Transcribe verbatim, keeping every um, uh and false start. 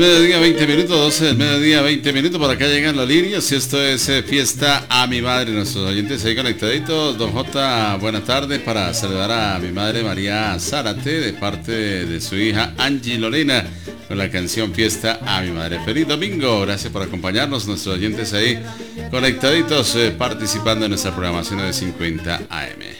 Mediodía veinte minutos, doce del mediodía veinte minutos, por acá llegan las líneas y esto es eh, Fiesta a mi madre, nuestros oyentes ahí conectaditos. Don J, buenas tardes, para saludar a mi madre María Zárate de parte de su hija Angie Lorena con la canción Fiesta a mi madre. Feliz domingo, gracias por acompañarnos, nuestros oyentes ahí conectaditos, eh, participando en nuestra programación de cincuenta A M.